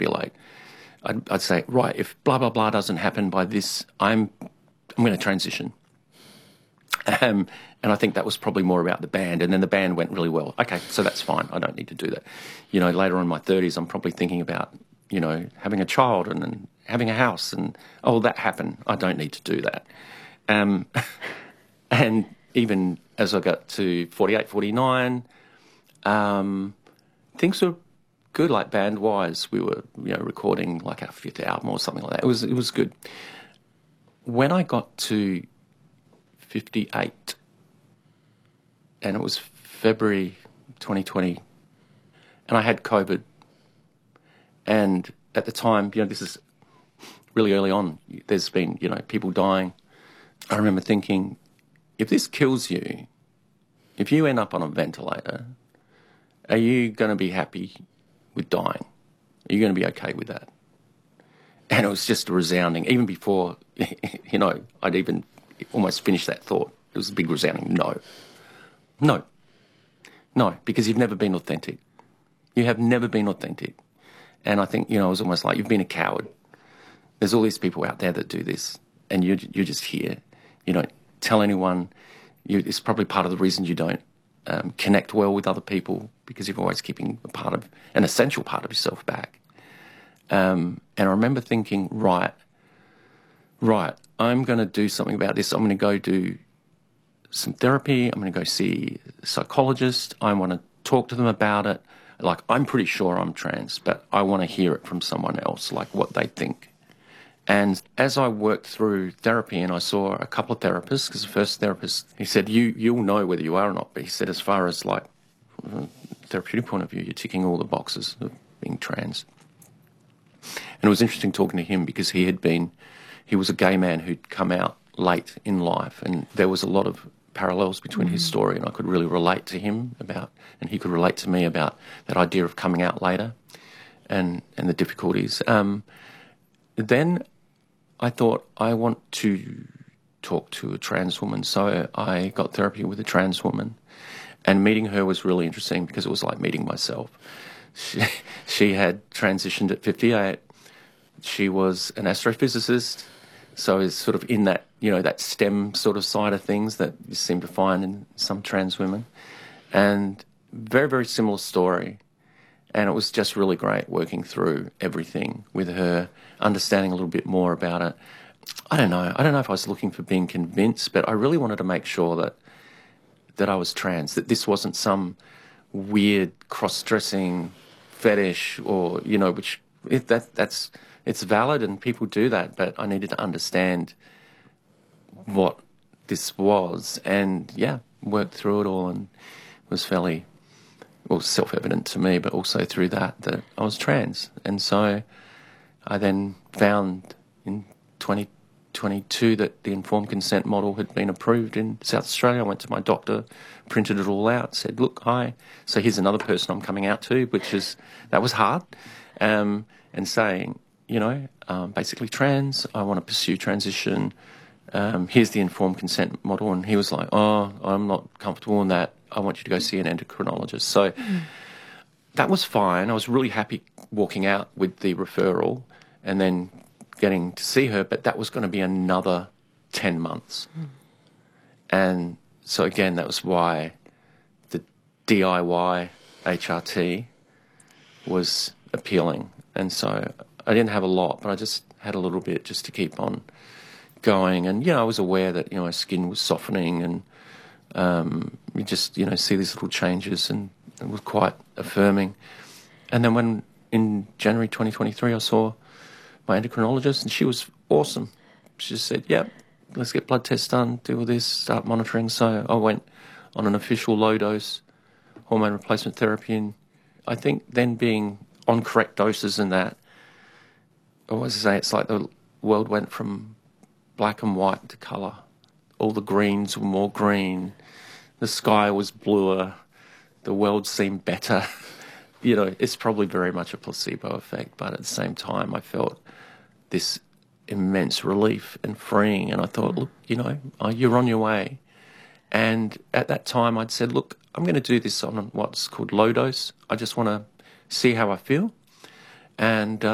be like, I'd say, right, if blah, blah, blah doesn't happen by this, I'm going to transition. And I think that was probably more about the band. And then the band went really well. Okay, so that's fine. I don't need to do that. Later on in my 30s, I'm probably thinking about, having a child and having a house. And, that happened. I don't need to do that. And even as I got to 48, 49, things were good, like band-wise. We were, recording like our 5th album or something like that. It was good. When I got to 58, and it was February 2020, and I had COVID. And at the time, this is really early on, there's been, people dying. I remember thinking, if this kills you, if you end up on a ventilator, are you going to be happy with dying? Are you going to be okay with that? And it was just a resounding, even before, I'd even almost finished that thought. It was a big resounding no. No, because you've never been authentic. You have never been authentic. And I think, it was almost like you've been a coward. There's all these people out there that do this, and you're just here. You don't tell anyone. It's probably part of the reason you don't connect well with other people, because you're always keeping an essential part of yourself back. And I remember thinking, right, I'm going to do something about this. I'm going to go do some therapy. I'm going to go see a psychologist. I want to talk to them about it. Like, I'm pretty sure I'm trans, but I want to hear it from someone else, like what they think. And as I worked through therapy, and I saw a couple of therapists, because the first therapist, he said, you'll know whether you are or not, but he said, as far as like from a therapeutic point of view, you're ticking all the boxes of being trans. And it was interesting talking to him, because he was a gay man who'd come out late in life, and there was a lot of parallels between his story, and I could really relate to him and he could relate to me about that idea of coming out later and the difficulties. Then I thought, I want to talk to a trans woman, so I got therapy with a trans woman, and meeting her was really interesting, because it was like meeting myself. She had transitioned at 58. She was an astrophysicist, so it's sort of in that, that STEM sort of side of things that you seem to find in some trans women. And very, very similar story. And it was just really great working through everything with her, understanding a little bit more about it. I don't know if I was looking for being convinced, but I really wanted to make sure that I was trans, that this wasn't some weird cross-dressing fetish, or, which it's valid and people do that, but I needed to understand what this was, and worked through it all, and it was fairly, self-evident to me, but also through that I was trans. And so I then found in 2022 that the informed consent model had been approved in South Australia. I went to my doctor, printed it all out, said, look, hi, so here's another person I'm coming out to, that was hard, and saying, basically trans, I want to pursue transition, here's the informed consent model. And he was like, oh, I'm not comfortable in that, I want you to go see an endocrinologist. So that was fine. I was really happy walking out with the referral and then getting to see her, but that was going to be another 10 months. And so again, that was why the DIY HRT was appealing. And so I didn't have a lot, but I just had a little bit just to keep on going. And, I was aware that, my skin was softening, and you just, see these little changes, and it was quite affirming. And then when in January 2023 I saw my endocrinologist, and she was awesome. She just said, yep, let's get blood tests done, do all this, start monitoring. So I went on an official low-dose hormone replacement therapy, and I think then being on correct doses and that, I always say it's like the world went from black and white to colour. All the greens were more green, the sky was bluer, the world seemed better. It's probably very much a placebo effect, but at the same time I felt this immense relief and freeing, and I thought, look, you're on your way. And at that time I'd said, look, I'm going to do this on what's called low dose. I just want to see how I feel. And